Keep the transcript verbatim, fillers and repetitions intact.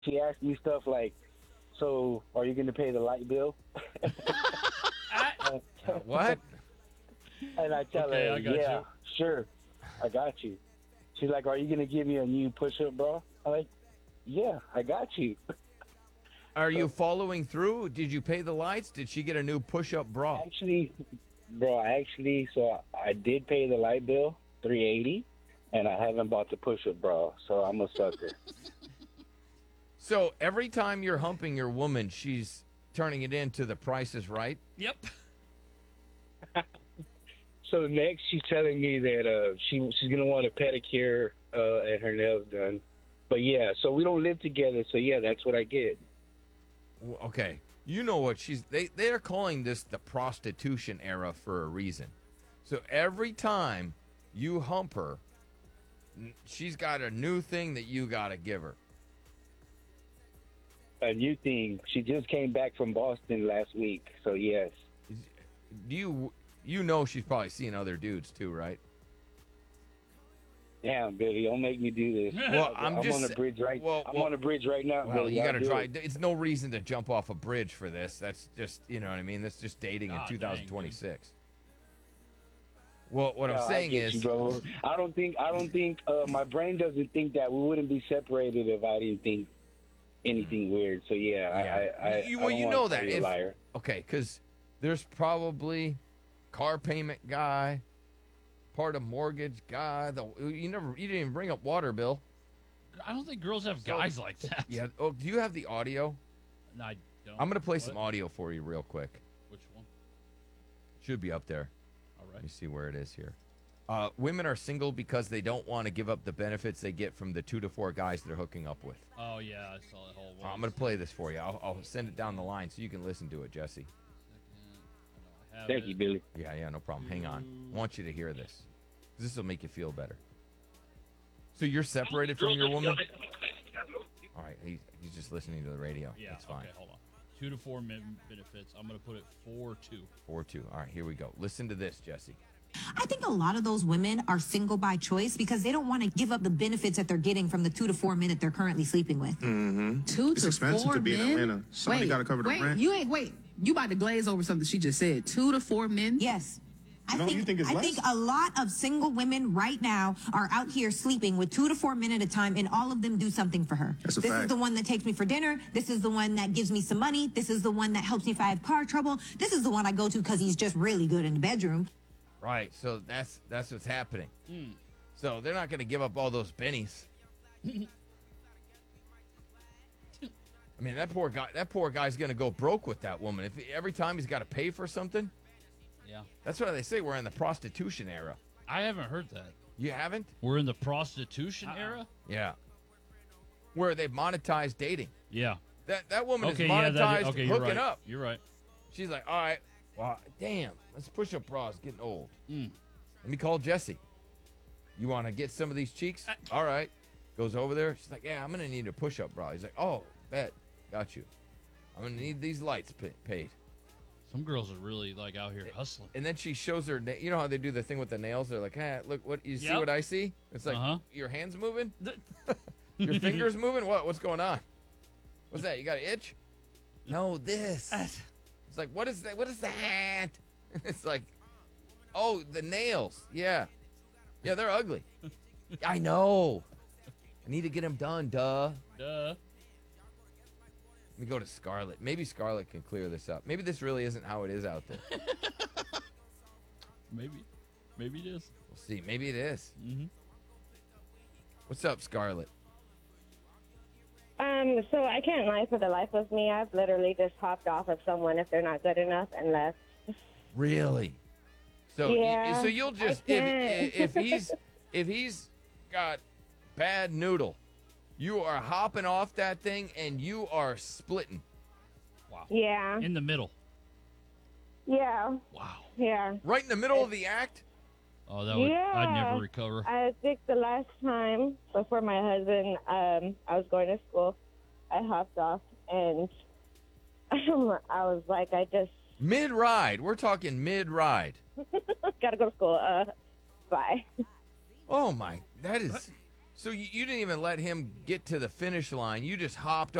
she asks me stuff like, "So, are you going to pay the light bill?" I, Uh, what? And I tell Okay, her, I got "Yeah, you. sure, I got you." She's like, "Are you going to give me a new push-up bra?" I'm like, "Yeah, I got you." Are you following through? Did you pay the lights? Did she get a new push-up bra? Actually, bro, actually, so I did pay the light bill, three eighty, and I haven't bought the push-up bra, so I'm a sucker. So every time you're humping your woman, she's turning it into the Price is Right. yep. So next, she's telling me that uh, she she's gonna want a pedicure uh, and her nails done. But yeah, so we don't live together, so yeah, that's what I get. W- Okay, you know what she's they they are calling this the prostitution era for a reason. So every time you hump her, n- she's got a new thing that you got to give her. A new thing. She just came back from Boston last week, so yes. Do you you know she's probably seeing other dudes too, right? Damn, Billy, don't make me do this. Well, I'm I'm just on the sa- bridge right. well, I'm well- on the bridge right now. Well, Billy. you I'll got to do drive. it. It's no reason to jump off a bridge for this. That's just you know what I mean. That's just dating God in dang, twenty twenty-six. Well, what No, I'm I saying get is, you, bro. I don't think. I don't think. Uh, my brain doesn't think that we wouldn't be separated if I didn't think anything weird. So yeah, Yeah. I. I, I You- I well, don't you wanna know call that you a if- liar. okay, because there's probably car payment guy, part of mortgage guy. The you never you didn't even bring up water bill. I don't think girls have So- guys like that. Yeah. Oh, do you have the audio? No, I don't. I'm gonna play What? some audio for you real quick. Which one? Should be up there. All Let right. me see where it is here. Uh, women are single because they don't want to give up the benefits they get from the two to four guys they're hooking up with. Oh yeah, I saw that whole. Uh, I'm gonna play this for you. I'll, I'll send it down the line so you can listen to it, Jesse. Thank you, Billy. Yeah, yeah, no problem. Hang on. I want you to hear this. This will make you feel better. So you're separated from your woman? All right, he, he's just listening to the radio. Yeah. That's fine. Okay, hold on. Two to four min- benefits. I'm gonna put it four two. Four two. All right, here we go. Listen to this, Jesse. I think a lot of those women are single by choice because they don't want to give up the benefits that they're getting from the two to four men that they're currently sleeping with. Two It's to expensive four to be in men? Atlanta. Somebody Wait, gotta cover the wait, rent. You ain't wait. You about to glaze over something she just said. Two to four men? Yes. I No, think, you think it's I less? think a lot of single women right now are out here sleeping with two to four men at a time, and all of them do something for her. That's a this is fact. the one that takes me for dinner. This is the one that gives me some money. This is the one that helps me if I have car trouble. This is the one I go to because he's just really good in the bedroom. Right. So that's that's what's happening. So they're not going to give up all those bennies. I mean, that poor guy. That poor guy's going to go broke with that woman. If every time he's got to pay for something, Yeah. that's why they say we're in the prostitution era. I haven't heard that. You haven't? We're in the prostitution era. Yeah. Where they've monetized dating. Yeah. That that woman Okay. is Yeah. monetized That, okay. You're hooking right. up. You're right. She's like, all right, well, damn, let's push up bras. Getting old. Mm. Let me call Jesse. You want to get some of these cheeks? All right. Goes over there. She's like, yeah, I'm going to need a push up bra. He's like, oh, bet. Got you. I'm going to need these lights pa- paid. Some girls are really like out here hustling. And then she shows her, na- you know how they do the thing with the nails? They're like, hey, look, what you see Yep. what I see? It's like, Uh-huh. your hand's moving? Your fingers moving? What? What's going on? What's that? You got an itch? No, this. It's like, what is that? What is that? It's like, oh, the nails. Yeah. Yeah, they're ugly. I know. I need to get them done, duh. Duh. Let me go to Scarlett. Maybe Scarlett can clear this up. Maybe this really isn't how it is out there. Maybe. Maybe it is. We'll see. Maybe it is. Mm-hmm. What's up, Scarlett? Um, so I can't lie for the life of me. I've literally just hopped off of someone if they're not good enough and left. Really? So, y- Yeah, so you'll I just can't. if if he's if he's got bad noodle, you are hopping off that thing and you are splitting. Wow. Yeah, In the middle. yeah, Wow. yeah. Right in the middle of the act? Oh, that would. I'd Yeah. never recover. I think the last time before my husband, um, I was going to school. I hopped off and um, I was like, I just Mid ride. We're talking mid ride. gotta go to school. Uh, bye. Oh my, that is So you, you didn't even let him get to the finish line. You just hopped